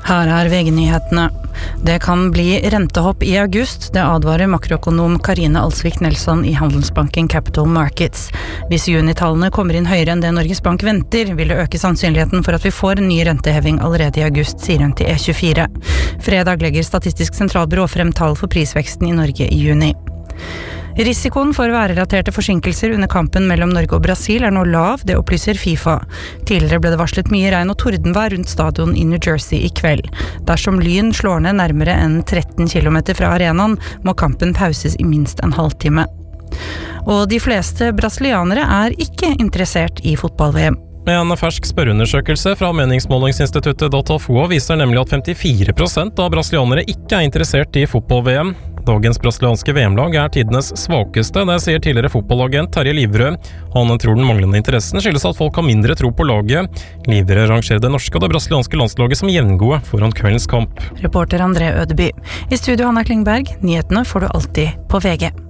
Her VG-nyhetene. Det kan bli rentehopp i august, det advarer makroøkonom Karine Alsvik Nelson i Handelsbanken Capital Markets. Hvis junitallene kommer inn høyere enn det Norges Bank venter, vil det øke sannsynligheten for at vi får en ny renteheving allerede i august, sier hun til E24. Fredag legger Statistisk sentralbyrå frem tall for prisveksten i Norge i juni. Risikoen for værrelaterte forsinkelser under kampen mellom Norge og Brasil nå lav, det opplyser FIFA. Tidligere ble det varslet mye regn og tordenvær rundt stadion i New Jersey i kveld. Dersom Lyn slår ned nærmere enn 13 kilometer fra arenaen, må kampen pauses i minst en halvtime. Og de fleste brasilianere ikke interessert i fotball-VM. En fersk spørreundersøkelse fra meningsmålingsinstituttet Datafoa viser nemlig at 54% av brasilianere ikke interessert i fotball-VM. Dagens brasilianske VM-lag tidenes svakeste, det sier tidligere fotballagent Terje Livrød. Han tror den manglende interessen skyldes at folk har mindre tro på laget. Livrød rangerer det norske og det brasilianske landslaget som jevngode foran kveldens kamp. Reporter André Ødeby. I studio Hanna Klingberg, nyhetene får du alltid på VG.